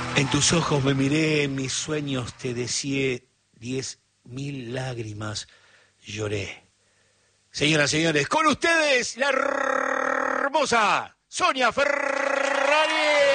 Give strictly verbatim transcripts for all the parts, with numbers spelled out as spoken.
En tus ojos me miré, en mis sueños te deseé, diez mil lágrimas lloré. Señoras y señores, con ustedes la hermosa Sonia Ferrari.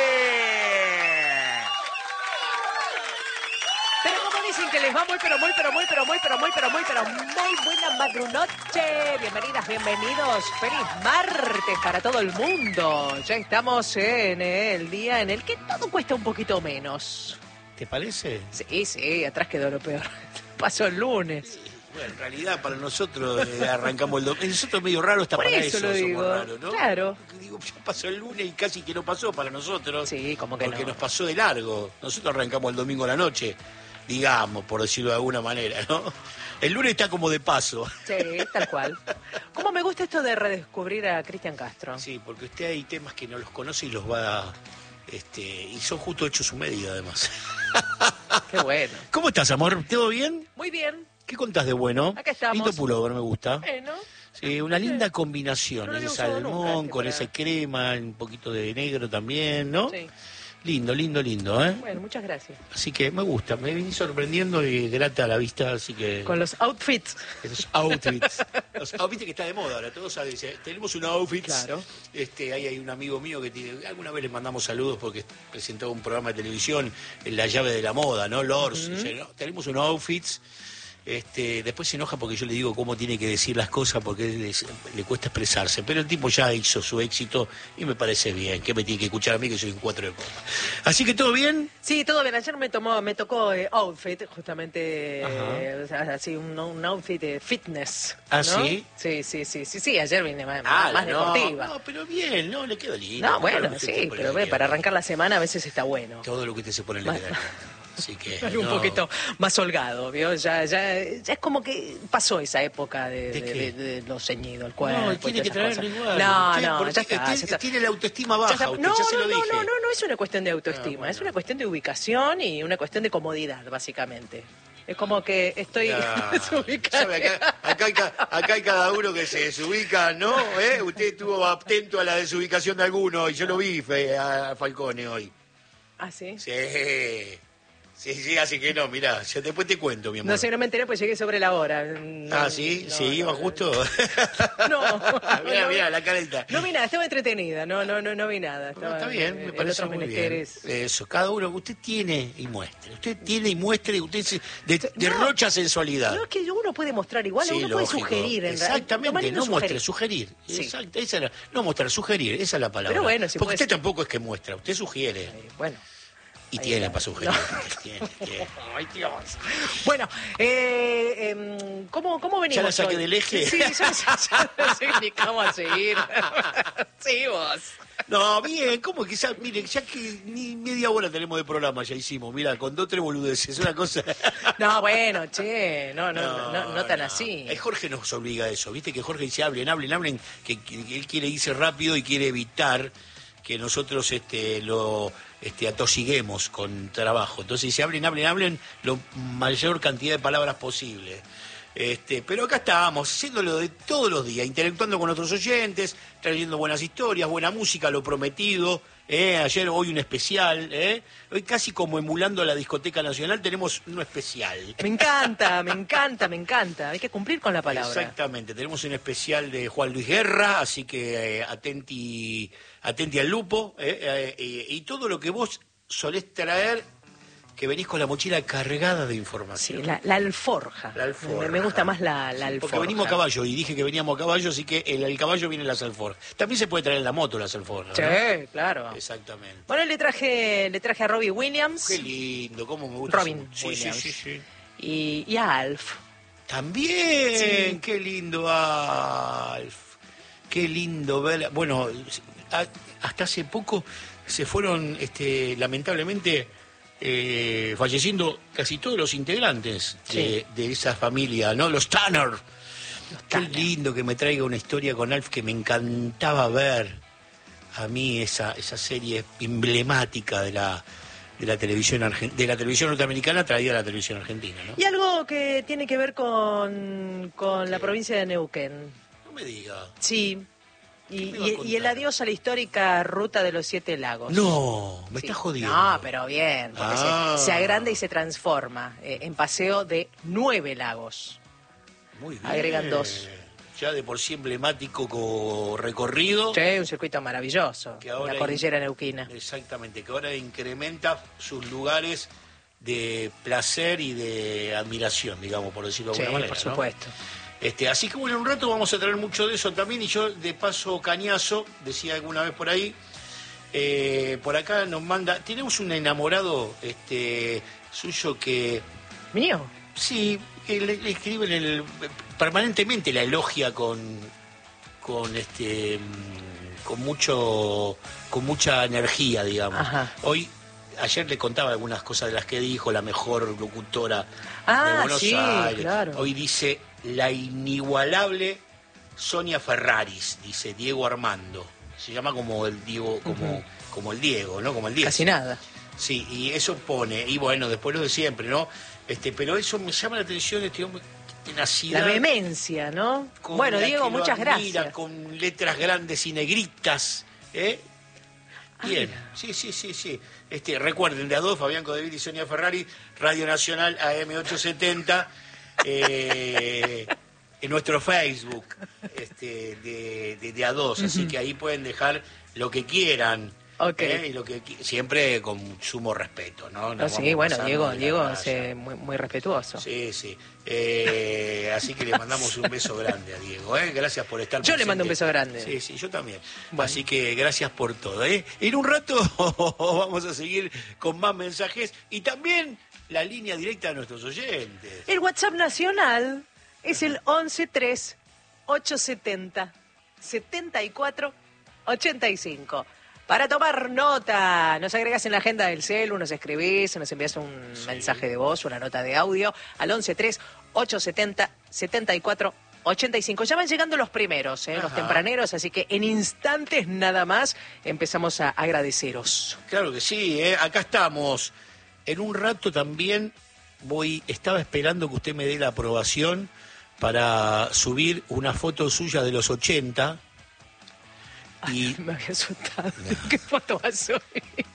Pero como dicen que les va muy, pero muy, pero muy, pero muy, pero muy, pero muy, pero muy buena madrunoche. Bienvenidas, bienvenidos. Feliz martes para todo el mundo. Ya estamos en el día en el que todo cuesta un poquito menos. ¿Te parece? Sí, sí, atrás quedó lo peor. Pasó el lunes. Bueno, en realidad para nosotros eh, arrancamos el domingo. Nosotros medio raro está Por para eso eso, lo digo. somos raros, ¿no? Claro. Porque digo, ya pasó el lunes y casi que no pasó para nosotros. Sí, como que porque no. nos pasó de largo. Nosotros arrancamos el domingo a la noche, digamos, por decirlo de alguna manera, ¿no? El lunes está como de paso. Sí, tal cual. ¿Cómo me gusta esto de redescubrir a Cristian Castro? Sí, porque usted hay temas que no los conoce y los va... Este, y son justo hechos su medida, además. Qué bueno. ¿Cómo estás, amor? ¿Todo bien? Muy bien. ¿Qué contás de bueno? Acá estamos. Lindo pullover, me gusta. Bueno. Sí, una linda combinación, No lo había ese usado salmón nunca, este, con para- ese crema, un poquito de negro también, ¿no? Sí. Lindo, lindo, lindo, ¿eh? Bueno, muchas gracias. Así que me gusta, me vení sorprendiendo y grata a la vista, así que... Con los outfits. Esos outfits. Los outfits que está de moda ahora, todos saben, dice, tenemos un outfit. Claro. Este, ahí hay un amigo mío que tiene, alguna vez le mandamos saludos porque presentó un programa de televisión, en La Llave de la Moda, ¿no? Lors, dice, ¿no? Tenemos un outfits. Este, después se enoja porque yo le digo cómo tiene que decir las cosas porque le, le cuesta expresarse, pero el tipo ya hizo su éxito y me parece bien, que me tiene que escuchar a mí que soy un cuatro de copa. Así que todo bien. Sí, todo bien. Ayer me tomó, me tocó eh, outfit, justamente, Ajá. eh, o sea, así un, un outfit de fitness. ¿Ah, ¿no? sí? Sí, sí, sí, sí, sí. Ayer vine más, Ah, más no, deportiva. no, pero bien, no, le queda lindo. No, bueno, Claro que sí, usted pero le ve, queda para lindo. arrancar la semana a veces está bueno. Todo lo que usted se pone le Más- queda lindo. Así que... Un no. poquito más holgado, ¿vio? Ya, ya, ya es como que pasó esa época de, ¿De de, qué? de- de lo ceñido, el cuerpo. No, y tiene que todas esas traerlo cosas. igual. No, Usted, no, porque ya está. tiene, ya está. tiene la autoestima Ya baja, está. usted, No, ya se no, lo no, dije. no, no, no es una cuestión de autoestima, Ah, bueno. es una cuestión de ubicación y una cuestión de comodidad, básicamente. Es como que estoy Ya, desubicada. ¿sabe? Acá, acá, hay, ca- acá hay cada uno que se desubica, ¿no? ¿Eh? Usted estuvo atento a la desubicación de alguno y yo lo vi fe, a Falcone hoy. ¿Ah, sí? Sí, sí, sí, así que no, mirá, ya después te cuento, mi amor. No sé, no me enteré, pues llegué sobre la hora. No, Ah, ¿sí? no, ¿Sí? no, ¿Iba no. justo? No. Mirá, No, mirá, la carita. No vi nada, estaba entretenida, no, no, no, no vi nada. No, Estaba está bien, en- me en parece otros muy bien. menesteres. Eso, cada uno, usted tiene y muestre. Usted tiene y muestre, usted se de- derrocha sensualidad. No, es que uno puede mostrar igual, Sí, uno puede lógico. sugerir. En realidad. Lo más Exactamente, lindo no es muestre, sugerir. sugerir. Sí. Exacto, esa es la- no mostrar, sugerir, esa es la palabra. Pero bueno, si Porque puede usted ser- tampoco es que muestra, usted sugiere. Eh, Bueno. Y ahí tiene va. para sugerir. No. Tiene, tiene. Ay, Dios. Bueno, eh, em, ¿cómo, ¿cómo venimos? ¿Ya la saqué hoy? del eje? Sí, sí, ya, ya, ya no sé ni cómo seguir. Sí, vos. No, bien, ¿cómo que ya, miren, ya que ni media hora tenemos de programa, ya hicimos, mira, con dos, tres boludeces, una cosa... No, bueno, che, no, no, no, no, no tan no. así. Eh, Jorge nos obliga a eso, viste que Jorge dice, hablen, hablen, hablen, que, que- que él quiere irse rápido y quiere evitar que nosotros este, lo este, atosiguemos con trabajo. Entonces dice, hablen, hablen, hablen, lo mayor cantidad de palabras posible. Este, pero acá estábamos, haciéndolo de todos los días, interactuando con otros oyentes, trayendo buenas historias, buena música, lo prometido. ¿eh? Ayer, hoy un especial. ¿eh? Hoy casi como emulando a la Discoteca Nacional, tenemos un especial. Me encanta, me encanta, me encanta. Hay que cumplir con la palabra. Exactamente, tenemos un especial de Juan Luis Guerra, así que eh, atenti, atenti al lupo, eh, eh, eh, y todo lo que vos solés traer, que venís con la mochila cargada de Sí, información. la, la alforja. La alforja. Me, me gusta más la, la Sí, alforja. porque venimos a caballo, y dije que veníamos a caballo, así que el, el caballo viene en las alforjas. También se puede traer en la moto las alforjas, Sí, ¿no? claro. Exactamente. Bueno, le traje, le traje a Robbie Williams Qué lindo, cómo me gusta. Robin ese- sí, Williams. sí, sí, sí. y, y a Alf. También, Sí. qué lindo, Alf. Qué lindo ver. Bueno, a- hasta hace poco se fueron, este, lamentablemente, eh, falleciendo casi todos los integrantes de, de esa familia, ¿no? Los Tanner. Qué Tanner. lindo que me traiga una historia con Alf que me encantaba ver. A mí esa, esa serie emblemática de la de la televisión argen- de la televisión norteamericana traída a la televisión argentina, ¿no? Y algo que tiene que ver con, con la Sí. provincia de Neuquén. No me diga. Sí, Y, y, y el adiós a la histórica ruta de los Siete Lagos. No, me Sí. estás jodiendo. No, pero bien, porque Ah. se, se agranda y se transforma eh, en paseo de nueve lagos. Muy bien. Agregan dos. Ya de por sí emblemático co- recorrido. Sí, un circuito maravilloso. Que ahora la cordillera in- neuquina. Exactamente, que ahora incrementa sus lugares de placer y de admiración, digamos, por decirlo de Sí, alguna manera. por ¿no? supuesto. Este, así que bueno, en un rato vamos a traer mucho de eso también, y yo de paso cañazo, decía alguna vez por ahí, eh, por acá nos manda, tenemos un enamorado este, suyo que, ¿Mío? sí, que le, le escribe en el, permanentemente la elogia con, con este, mm, con mucho, con mucha energía, digamos. Ajá. Hoy, ayer le contaba algunas cosas de las que dijo, la mejor locutora Ah, de Buenos sí, Aires. claro. Hoy dice la inigualable Sonia Ferraris, dice Diego Armando. Se llama como el Diego, como, Ujú. como el Diego, ¿no? Como el diez. Casi nada. Sí, y eso pone, y bueno, después lo de siempre, ¿no? Este, pero eso me llama la atención, este hombre, tenacidad. La vehemencia, ¿no? con Bueno, la Diego, que lo muchas admira, gracias. con letras grandes y negritas, ¿eh? Bien, Ah. sí, sí, sí, sí. Este, recuerden, de a dos, Fabián Codevil y Sonia Ferrari, Radio Nacional A M ochocientos setenta, eh, en nuestro Facebook este, de, de, de a dos, así Ujú. que ahí pueden dejar lo que quieran. Ok. ¿eh? Y lo que qui- siempre con sumo respeto, ¿no? No, Nos sí, vamos bueno, pasando Diego, de la Diego raya. es eh, muy, muy respetuoso. Sí, sí. Eh, así que le mandamos un beso grande a Diego. ¿eh? Gracias por estar Yo le mando un beso grande. Sí, sí, yo también. Bueno. Así que gracias por todo. ¿eh? En un rato vamos a seguir con más mensajes y también la línea directa de nuestros oyentes. El WhatsApp nacional es el once tres ochocientos setenta setenta y cuatro ochenta y cinco. Para tomar nota, nos agregás en la agenda del celu, nos escribís, nos envías un Sí. mensaje de voz, una nota de audio al once tres ochocientos setenta setenta y cuatro ochenta y cinco. Ya van llegando los primeros, ¿eh? los Ajá. tempraneros, así que en instantes nada más empezamos a agradeceros. Claro que sí, ¿eh? Acá estamos. En un rato también voy, estaba esperando que usted me dé la aprobación para subir una foto suya de los ochenta. Y Me había asustado. ¿Qué foto vas a subir?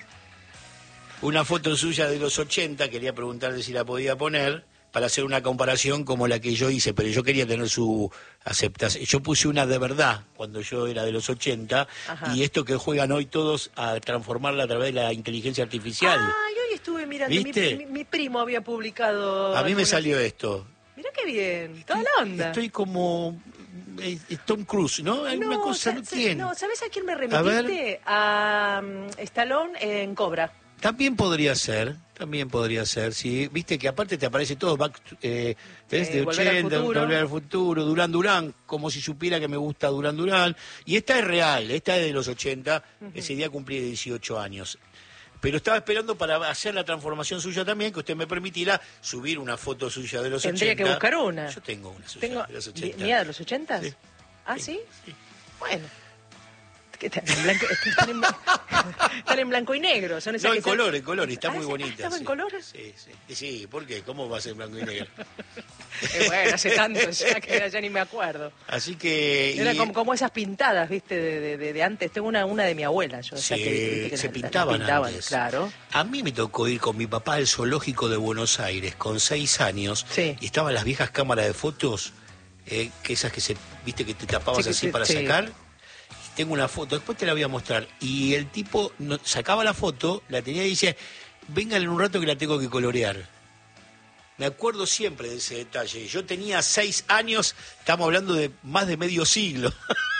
una foto suya de los ochenta, quería preguntarle si la podía poner para hacer una comparación como la que yo hice, pero yo quería tener su aceptación. Yo puse una de verdad cuando yo era de los ochenta, Ajá. y esto que juegan hoy todos a transformarla a través de la inteligencia artificial. Ay, hoy estuve mirando, mi, ¿Viste? mi- mi primo había publicado... A mí me algunas- salió esto. Mirá qué bien, toda la onda. Estoy como eh, Tom Cruise, ¿no? Hay una cosa, sa- ¿no? sa- ¿Quién? no, ¿sabes a quién me A ver. remitiste? A, um, Stallone en Cobra. También podría ser, también podría ser, sí. Viste que aparte te aparece todo, back, to- eh, ¿ves? Eh, de Volver al ochenta, Futuro. Volver al Futuro, Durán Durán, como si supiera que me gusta Durán Durán. Y esta es real, esta es de los ochenta, ese día cumplí dieciocho años. Pero estaba esperando para hacer la transformación suya también, que usted me permitiera subir una foto suya de los Tendría ochenta. que buscar una. Yo tengo una suya Tengo, de los mi- ochenta. ¿Mía de los ochentas? Sí. ¿Ah, Sí, sí? sí. Bueno. ¿Qué están en blanco, están en, están en blanco y negro. Son esas No, que en están- color, en color, y está Ah, muy ¿sí? bonita. ¿Estaba en sí. colores? Sí, sí. Y sí, ¿por qué? ¿Cómo va a ser blanco y negro? Eh, bueno, hace tanto ya que ya ni me acuerdo. Así que... Era y- como, como esas pintadas, ¿viste? De, de- de- de antes. Tengo una, una de mi abuela. Yo, Sí, ya que, viste que se las- las pintaban antes. Claro. A mí me tocó ir con mi papá al zoológico de Buenos Aires con seis años, Sí. y estaban las viejas cámaras de fotos, eh, que esas que se, viste que te tapabas Sí, que así sí, para sí. sacar. Tengo una foto, después te la voy a mostrar. Y el tipo no- sacaba la foto, la tenía y dice, vengan en un rato que la tengo que colorear. Me acuerdo siempre de ese detalle. Yo tenía seis años, estamos hablando de más de medio siglo.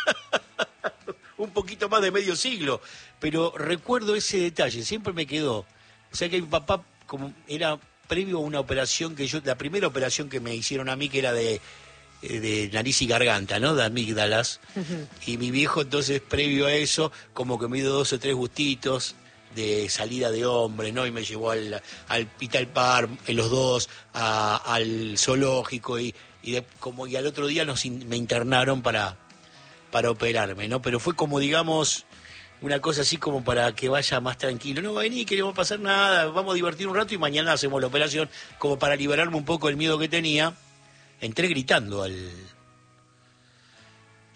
Un poquito más de medio siglo. Pero recuerdo ese detalle, siempre me quedó. O sea que mi papá, como era previo a una operación que yo, la primera operación que me hicieron a mí, que era de, eh, de nariz y garganta, ¿no? De amígdalas. Y mi viejo entonces, previo a eso, como que me dio dos o tres gustitos de salida de hombre, ¿no? Y me llevó al, al Pital Par, en los dos, a- al zoológico, y, y, de- como, y al otro día nos in- me internaron para, para operarme, ¿no? Pero fue como, digamos, una cosa así como para que vaya más tranquilo. No, vení, que no va a pasar nada, vamos a divertir un rato y mañana hacemos la operación, como para liberarme un poco del miedo que tenía. Entré gritando al,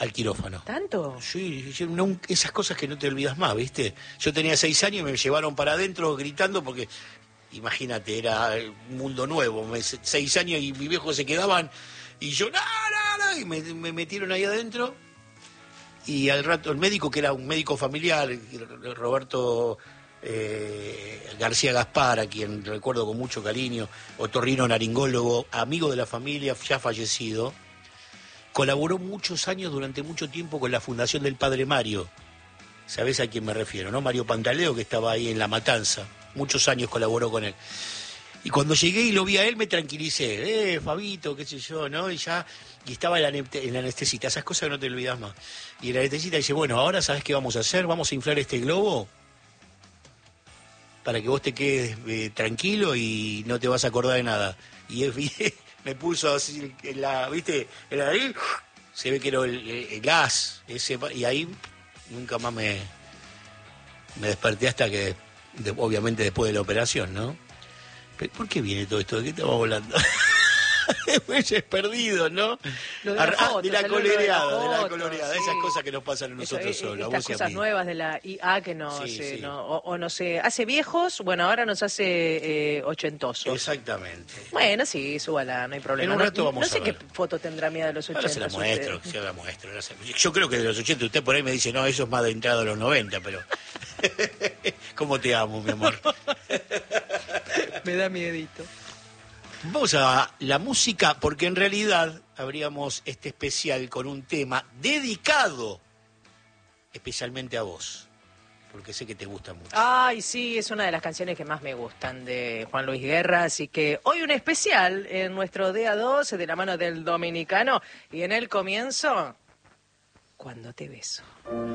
al quirófano. ¿Tanto? Sí, yo no- esas cosas que no te olvidas más, ¿viste? Yo tenía seis años y me llevaron para adentro gritando porque, imagínate, era un mundo nuevo. Me- seis años y mis viejos se quedaban y yo, no, no, no, y me, me metieron ahí adentro. Y al rato, el médico, que era un médico familiar, Roberto eh, García Gaspar, a quien recuerdo con mucho cariño, otorrino naringólogo, amigo de la familia, ya fallecido, colaboró muchos años, durante mucho tiempo, con la Fundación del Padre Mario. ¿Sabés a quién me refiero, no? Mario Pantaleo, que estaba ahí en La Matanza. Muchos años colaboró con él. Y cuando llegué y lo vi a él, me tranquilicé. Eh, Fabito, qué sé yo, ¿no? Y ya, y estaba el, ane- el anestesista, esas cosas que no te olvidas más. Y el anestesista dice, bueno, ahora ¿sabés qué vamos a hacer? Vamos a inflar este globo para que vos te quedes eh, tranquilo y no te vas a acordar de nada. Y él, me puso así, en la, ¿viste? Era ahí, se ve que era el, el gas, ese, y ahí nunca más me, me desperté hasta que, de, obviamente después de la operación, ¿no? Pero ¿por qué viene todo esto? ¿De qué estamos hablando? Después es perdido, ¿no? Lo de la Ar- ah, foto, de la salió lo de la coloreada, de la foto, coloreada, sí. esas cosas que nos pasan a nosotros Eso, eh, solos, a estas vos y a cosas mí. nuevas de la I A que nos, Sí, eh, sí. no- o, o nos eh, hace viejos, bueno, ahora nos hace eh, ochentosos. Exactamente. Bueno, sí, súbala, no hay problema. En un No- rato vamos no sé a ver. qué foto tendrá mía de los Ahora ochenta. se la muestro, se la muestro. ahora se- Yo creo que de los ochenta, usted por ahí me dice, no, eso es más de entrada a los noventa, pero... ¿Cómo te amo, mi amor? Me da miedito. Vamos a la música, porque en realidad abríamos este especial con un tema dedicado especialmente a vos, porque sé que te gusta mucho. Ay, sí, es una de las canciones que más me gustan de Juan Luis Guerra, así que hoy un especial en nuestro D A doce de la mano del dominicano y en el comienzo, Cuando te beso.